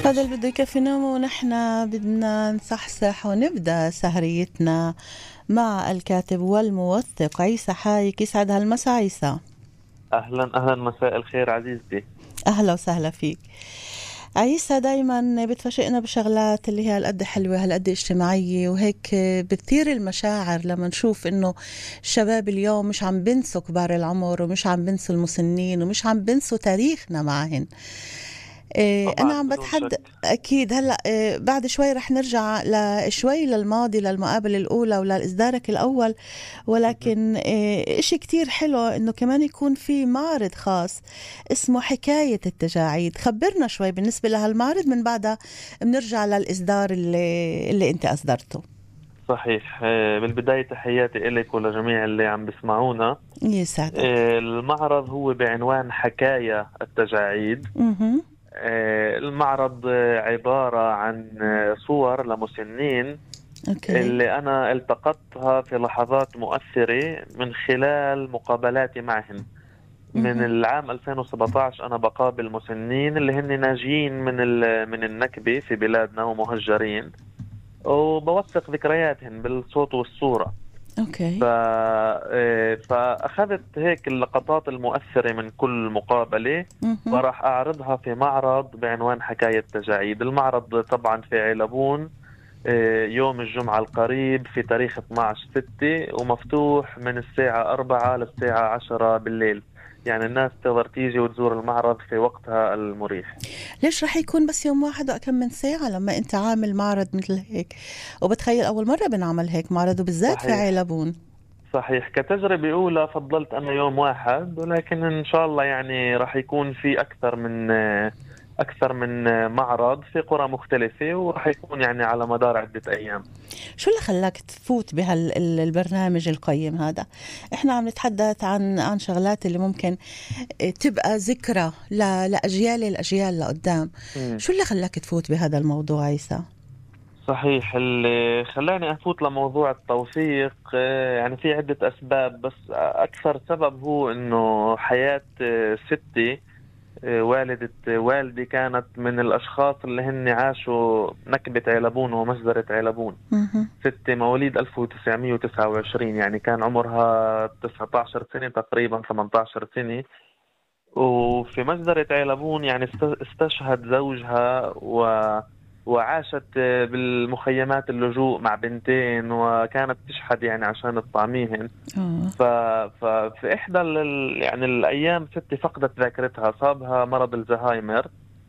هذا اللي بده يكفينا، ونحن بدنا نصحصح ونبدأ سهريتنا مع الكاتب والموثق عيسى حايك. يسعد هالمساء عيسى. أهلا أهلا، مساء الخير عزيزتي. أهلا وسهلا فيك عيسى. دايما بتفاجئنا بشغلات اللي هي هالقد حلوة هالقد اجتماعية، وهيك بتثير المشاعر لما نشوف انه الشباب اليوم مش عم بنسوا كبار العمر، ومش عم بنسوا المسنين، ومش عم بنسوا تاريخنا معهن. أنا طبعا عم بدون شك. بتحدث أكيد هلأ. بعد شوي رح نرجع شوي للماضي، للمقابلة الأولى ولإصدارك الأول، مهم. ولكن إشي كتير حلو إنه كمان يكون في معرض خاص اسمه حكاية التجاعيد. خبرنا شوي بالنسبة لهالمعرض، من بعدها بنرجع للإصدار اللي أنت أصدرته. صحيح. بالبداية تحياتي إليك ولجميع اللي عم بسمعونا. يسعدك. المعرض هو بعنوان حكاية التجاعيد. مهم. المعرض عبارة عن صور لمسنين أوكي. اللي أنا التقطتها في لحظات مؤثرة من خلال مقابلاتي معهم. من مهم. العام 2017 أنا بقابل مسنين اللي هن ناجين من النكبة في بلادنا ومهجرين، وبوثق ذكرياتهم بالصوت والصورة. ف... أوكي. فأخذت هيك اللقطات المؤثرة من كل مقابلة مهم. وراح أعرضها في معرض بعنوان حكاية تجاعيد. المعرض طبعا في علبون، يوم الجمعة القريب في تاريخ 12/6، ومفتوح من الساعة 4 للساعة 10 بالليل. يعني الناس تقدر تيجي وتزور المعرض في وقتها المريح. ليش رح يكون بس يوم واحد وكم من ساعة لما انت عامل معرض مثل هيك؟ وبتخيل أول مرة بنعمل هيك معرض، وبالذات في صحيح عيلبون. صحيح، كتجربة أولى فضلت أنا يوم واحد، ولكن إن شاء الله يعني راح يكون في أكثر من معرض في قرى مختلفة، وراح يكون يعني على مدار عدة أيام. شو اللي خلاك تفوت بهالبرنامج القيم هذا؟ احنا عم نتحدث عن شغلات اللي ممكن تبقى ذكرى لأجيال الأجيال لقدام. مم. شو اللي خلاك تفوت بهذا الموضوع عيسى؟ صحيح، اللي خلاني أفوت لموضوع التوثيق يعني في عدة أسباب، بس أكثر سبب هو إنه حياة ستي، والدة والدي، كانت من الأشخاص اللي هن عاشوا نكبة علبون ومجزرة علبون. مهم. ستي مواليد 1929، يعني كان عمرها 19 سنة تقريبا، 18 سنة. وفي مجزرة علبون يعني استشهد زوجها وعاشت بالمخيمات اللجوء مع بنتين، وكانت تشحد يعني عشان تطعميهن. آه. ف... ففي إحدى يعني الأيام ستي فقدت ذاكرتها، صابها مرض الزهايمر.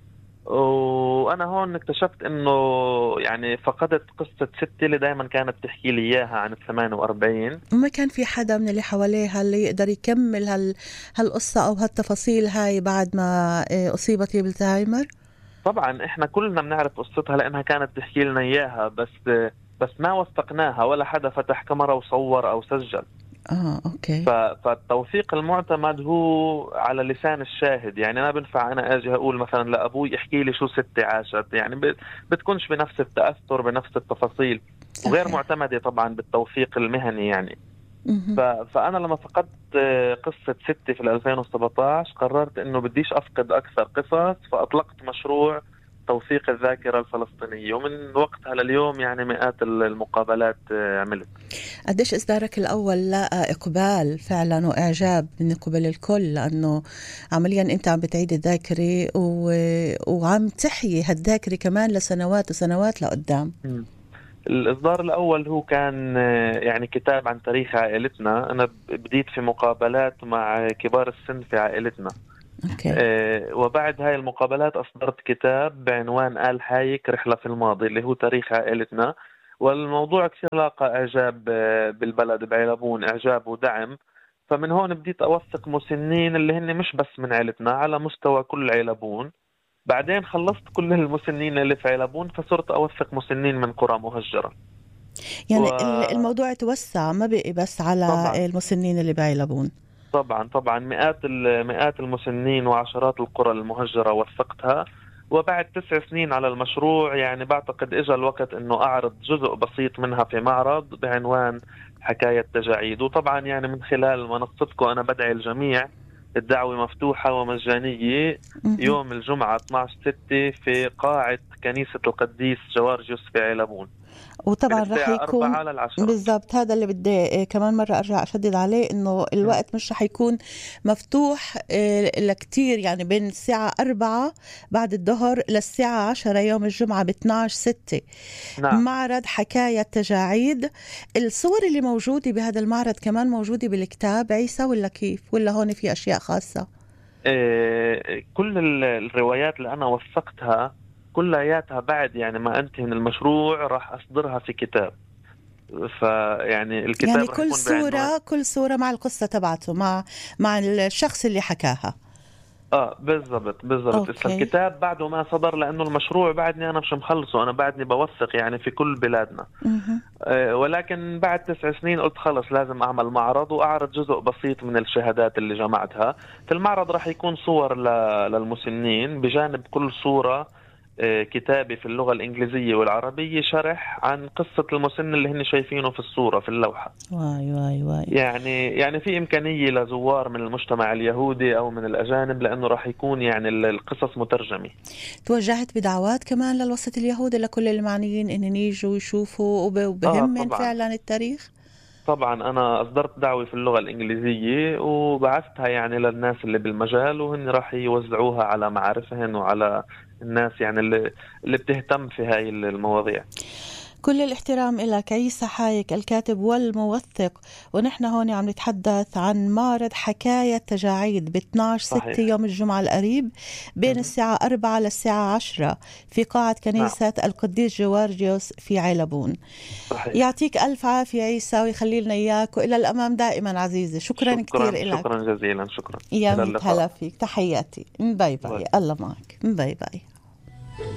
وأنا هون اكتشفت إنه يعني فقدت قصة ستي اللي دائما كانت تحكي لي إياها عن ال48. وما كان في حدا من اللي حواليها اللي يقدر يكمل هالقصة أو هالتفاصيل هاي بعد ما أصيبت بالزهايمر؟ طبعا إحنا كلنا بنعرف قصتها لأنها كانت تحكي لنا إياها، بس ما وثقناها، ولا حدا فتح كاميرا وصور أو سجل. أوكي. فالتوثيق المعتمد هو على لسان الشاهد. يعني أنا بنفع أنا أجي أقول مثلا لأبوي احكي لي شو ستي عاشت، يعني بتكونش بنفس التأثر بنفس التفاصيل، وغير صحيح. معتمدة طبعا بالتوثيق المهني يعني. مهم. فأنا لما فقدت قصة ستي في 2017 قررت إنه بديش أفقد أكثر قصص، فأطلقت مشروع توثيق الذاكرة الفلسطينية، ومن وقتها لليوم يعني مئات المقابلات عملت. قديش إصدارك الأول لقى إقبال فعلا وإعجاب من قبل الكل؟ لأنه عمليا أنت عم بتعيد الذاكرة وعم تحيي هالذاكرة كمان لسنوات وسنوات لقدام. مم. الإصدار الأول هو كان يعني كتاب عن تاريخ عائلتنا. أنا بديت في مقابلات مع كبار السن في عائلتنا. أوكي. وبعد هاي المقابلات أصدرت كتاب بعنوان آل حايك رحلة في الماضي، اللي هو تاريخ عائلتنا. والموضوع كثير لاقى إعجاب بالبلد بعيلبون، إعجاب ودعم. فمن هون بديت أوثق مسنين اللي هن مش بس من عائلتنا، على مستوى كل عيلبون. بعدين خلصت كل المسنين اللي في عيلبون، فصرت أوثق مسنين من قرى مهجرة. يعني وطبعا الموضوع توسع، ما بقي بس على المسنين اللي بعيلبون. طبعا مئات المسنين وعشرات القرى المهجرة وثقتها. وبعد 9 سنين على المشروع يعني بعتقد إجا الوقت إنه أعرض جزء بسيط منها في معرض بعنوان حكاية تجاعيد. وطبعا يعني من خلال منصتكم أنا بدعي الجميع الدعوة مفتوحة ومجانية يوم الجمعة 12/6 في قاعة كنيسة القديس جوارجيوس في علبون، وطبعا من رح الساعة يكون 4 لل10. بالضبط هذا اللي بدي كمان مرة أرجع أشدد عليه، إنه الوقت مش رح يكون مفتوح لكتير، يعني بين الساعة 4 بعد الظهر للساعة 10 يوم الجمعة ب12/6. نعم. معرض حكاية تجاعيد. الصور اللي موجودة بهذا المعرض كمان موجودة بالكتاب عيسى ولا كيف؟ ولا هون في أشياء خاصة؟ كل الروايات اللي أنا وثقتها كلياتها بعد يعني ما أنتهي من المشروع راح أصدرها في كتاب. فيعني الكتاب يعني راح يكون بعنوان كل صورة مع القصة تبعته، مع الشخص اللي حكاها. بالضبط. إسا أوكي. الكتاب بعده ما صدر لأنه المشروع بعدني أنا مش مخلصه، أنا بعدني بوثق يعني في كل بلادنا. ولكن بعد 9 سنين قلت خلص لازم أعمل معرض وأعرض جزء بسيط من الشهادات اللي جمعتها. في المعرض راح يكون صور للمسنين، بجانب كل صورة كتابي في اللغة الإنجليزية والعربية شرح عن قصة المسن اللي هن شايفينه في الصورة في اللوحة. واي يعني في إمكانية لزوار من المجتمع اليهودي أو من الأجانب، لأنه راح يكون يعني القصص مترجمة. توجهت بدعوات كمان للوسط اليهودي لكل المعنيين إن يجوا يشوفوا وبهم طبعا. فعلا التاريخ؟ طبعا أنا أصدرت دعوة في اللغة الإنجليزية وبعثتها يعني للناس اللي بالمجال، وهن راح يوزعوها على معارفهن وعلى الناس يعني اللي بتهتم في هاي المواضيع. كل الاحترام لك عيسى حايك الكاتب والموثق، ونحن هون عم نتحدث عن معرض حكاية تجاعيد ب12/6 يوم الجمعة القريب بين الساعة 4 للساعة 10 في قاعة كنيسة القديس جوارجيوس في علبون. صحيح. يعطيك ألف عافية عيسى ويخلي لنا إياك، وإلى الأمام دائما عزيزي. شكرا كثير لك. شكرا جزيلا. شكرا. يا ميت هلا فيك، تحياتي. باي باي. الله معك. باي باي.